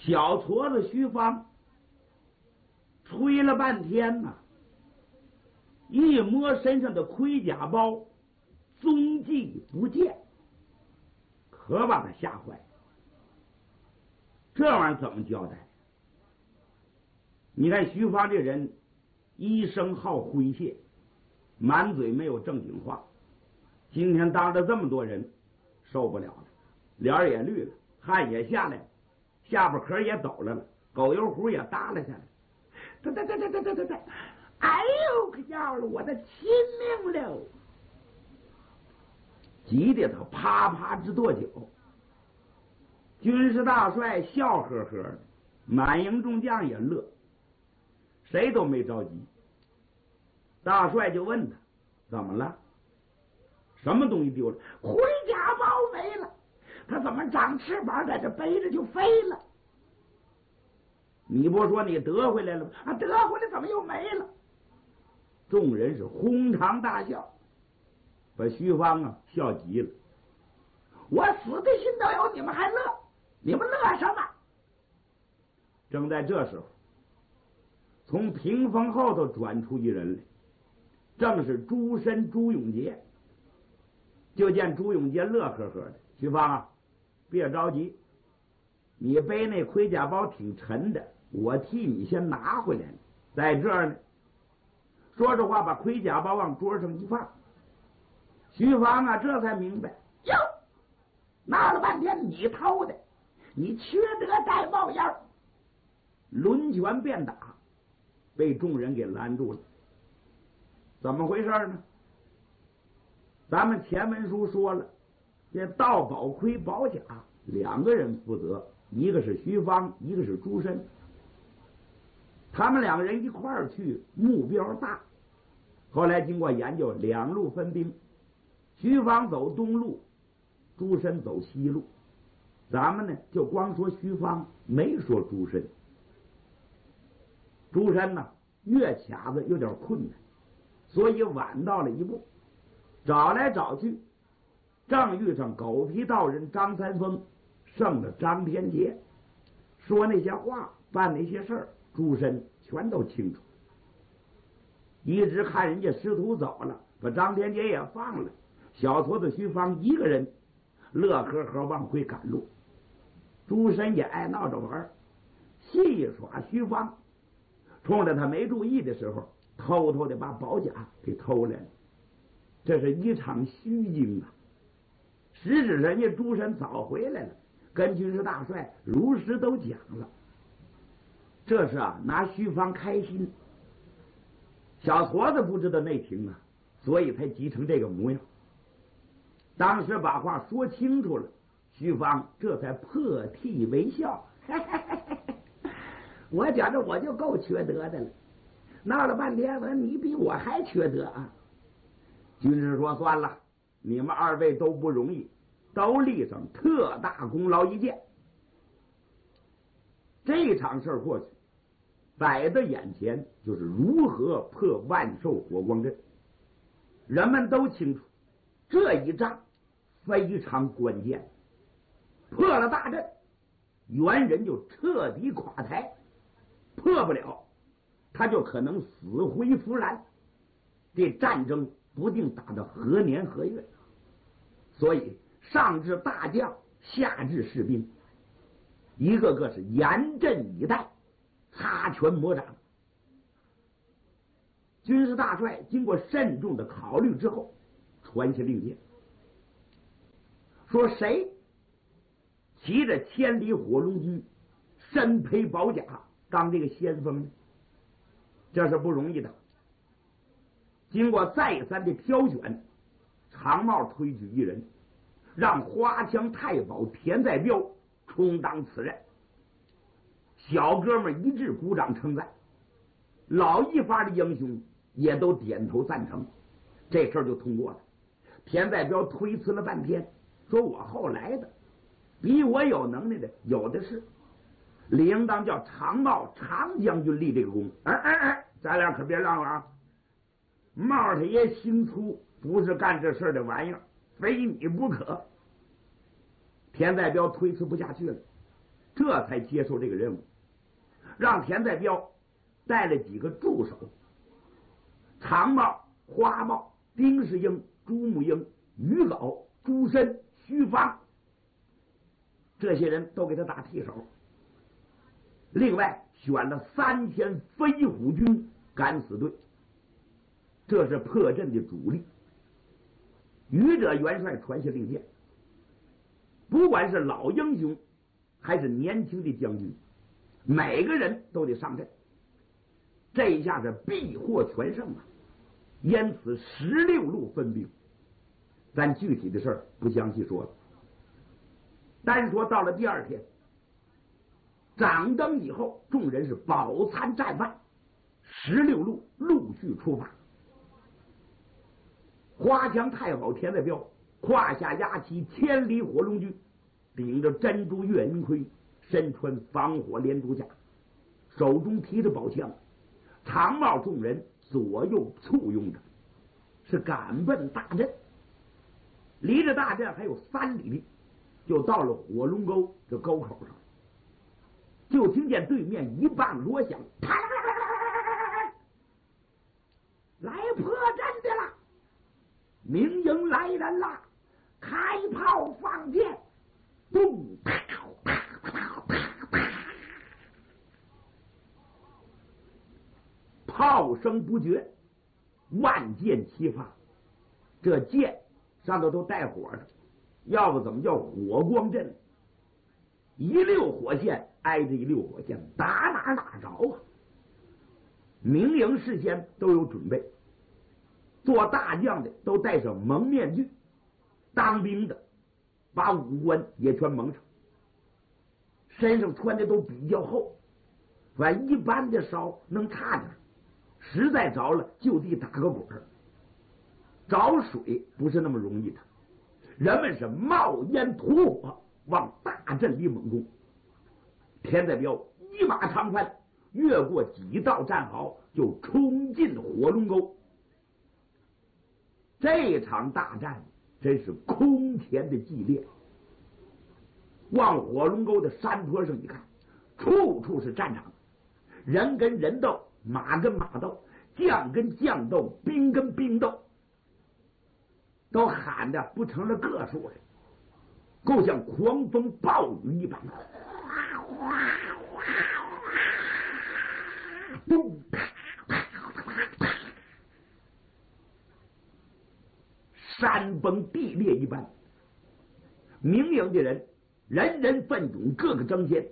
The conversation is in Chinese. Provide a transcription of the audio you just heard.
小矬子徐芳吹了半天呐，一摸身上的盔甲包，踪迹不见，可把他吓坏。这玩意儿怎么交代？你看徐芳这人一生好诙谐，满嘴没有正经话，今天当着这么多人受不了了，脸儿也绿了，汗也下来了，下巴壳也抖了，狗油壶也耷拉下来。对，哎呦，可要了我的亲命了！急得他啪啪直跺脚。军师大帅笑呵呵的，满营众将也乐，谁都没着急。大帅就问他怎么了？什么东西丢了？盔甲包没了，他怎么长翅膀在这背着就飞了？你不说你得回来了吗？啊，得回来怎么又没了？众人是哄堂大笑，把徐芳啊笑急了。我死的心都有，你们还乐？你们乐什么？正在这时候，从屏风后头转出一人来，正是朱深朱永杰。就见朱永杰乐呵呵的：“徐芳啊，别着急，你背那盔甲包挺沉的，我替你先拿回来了，在这儿呢。”说着话，把盔甲包往桌上一放。徐芳啊，这才明白，哟，闹了半天你偷的，你缺德带冒烟，抡拳便打，被众人给拦住了。怎么回事呢？咱们前文书说了，这盗宝盔宝甲两个人负责，一个是徐芳，一个是朱深。他们两个人一块儿去，目标大。后来经过研究，两路分兵，徐芳走东路，朱深走西路。咱们呢就光说徐芳，没说朱深。朱深呢越卡子有点困难，所以晚到了一步。找来找去，正遇上狗皮道人张三丰胜了张天杰，说那些话，办那些事儿，朱深全都清楚。一直看人家师徒走了，把张天杰也放了，小矬子徐芳一个人乐呵呵往回赶路。朱深也爱闹着玩，戏耍徐芳，冲着他没注意的时候，偷偷的把宝甲给偷来了。这是一场虚惊啊！实质人家朱深早回来了，跟军师大帅如实都讲了。这是啊，拿徐芳开心。小矬子不知道内情啊，所以才急成这个模样。当时把话说清楚了，徐芳这才破涕为笑。我觉着我就够缺德的了，闹了半天，我说你比我还缺德啊！军师说：“算了，你们二位都不容易，都立上特大功劳一件。这场事过去，摆在眼前就是如何破万寿火光阵。人们都清楚，这一仗非常关键，破了大阵，元人就彻底垮台；破不了，他就可能死灰复燃。这战争不定打到何年何月，所以上至大将，下至士兵，一个个是严阵以待，擦拳磨掌。军师大帅经过慎重的考虑之后，传下令箭，说谁骑着千里火龙驹，身披宝甲，当这个先锋呢？这是不容易的。经过再三的挑选，常茂推举一人，让花枪太保田在彪充当此任。小哥们一致鼓掌称赞，老一发的英雄也都点头赞成，这事儿就通过了。田在彪推辞了半天，说我后来的，比我有能耐的有的是，理应当叫常茂常将军立这个功。咱俩可别嚷嚷啊！茂他爷心粗，不是干这事的玩意儿，非你不可。田在彪推辞不下去了， 这才接受这个任务，让田在彪带了几个助手，长茂、花茂、丁世英、朱木英、于老、朱深、徐芳，这些人都给他打替手。另外选了3000飞虎军敢死队，这是破阵的主力。于者元帅传下令箭，不管是老英雄还是年轻的将军，每个人都得上阵。这一下是必获全胜啊！因此16路分兵，咱具体的事儿不详细说了。单说到了第二天，掌灯以后，众人是饱餐战饭，16路陆续出发。花枪太保田在彪胯下压旗千里火龙驹，顶着珍珠月银盔，身穿防火连珠甲，手中提着宝枪，长帽众人左右簇拥着，是赶奔大阵。离着大阵还有3里地，就到了火龙沟这沟口上，就听见对面一棒锣响，啪，来破阵的了，明营来人了，开炮放箭，咚，啪啪啪啪啪，炮声不绝，万箭齐发。这箭上头都带火的，要不怎么叫火光阵？一溜火线挨着一溜火线，打哪打着啊！明营事先都有准备，做大将的都戴上蒙面具，当兵的把五官也全蒙上，身上穿的都比较厚，反正一般的烧能差点，实在着了就地打个滚儿。着水不是那么容易的，人们是冒烟吐火往大阵里猛攻。田在彪一马长窜，越过几道战壕，就冲进火龙沟。这场大战真是空前的激烈。往火龙沟的山坡上一看，处处是战场，人跟人斗，马跟马斗，将跟将斗，兵跟兵斗，都喊的不成了个数了，够像狂风暴雨一般。咚，山崩地裂一般。明营的人人人奋勇，个个争先，